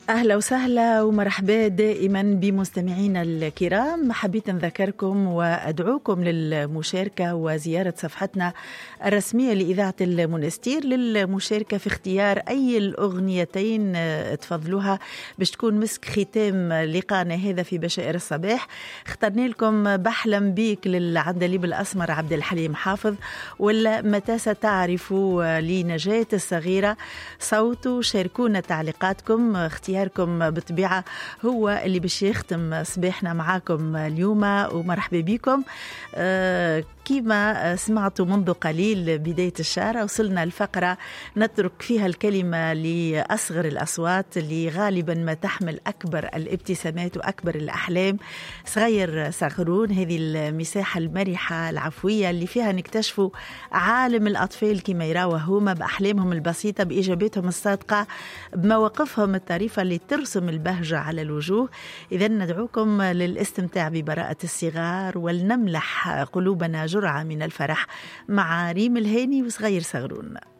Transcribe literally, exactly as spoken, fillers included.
أهلا وسهلا ومرحبا دائما بمستمعينا الكرام. حبيت نذكركم وأدعوكم للمشاركة وزيارة صفحتنا الرسمية لإذاعة المنستير للمشاركة في اختيار أي الأغنيتين تفضلوها باش تكون مسك ختام لقاءنا هذا في بشائر الصباح. اخترنا لكم بحلم بيك للعندليب الأسمر عبد الحليم حافظ، ولا متى ستعرفوا لنجاة الصغيرة صوته. شاركونا تعليقاتكم، اختياركم بالطبيعة هو اللي باش يختم صباحنا معاكم اليوم، ومرحبا بكم. أه كما سمعتوا منذ قليل بداية الشارع وصلنا الفقرة نترك فيها الكلمة لأصغر الأصوات اللي غالبا ما تحمل أكبر الابتسامات وأكبر الأحلام. صغير صغرون، هذه المساحة المرحة العفوية اللي فيها نكتشفوا عالم الأطفال كما يراوا هما بأحلامهم البسيطة، بإجاباتهم الصادقة، بمواقفهم الطريفة اللي ترسم البهجة على الوجوه. إذا ندعوكم للاستمتاع ببراءة الصغار ولنملح قلوبنا جرعة من الفرح مع ريم الهاني وصغير صغرون.